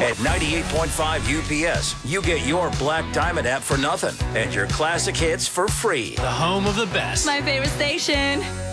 At 98.5 UPS, you get your Black Diamond app for nothing and your classic hits for free. The home of the best. My favorite station.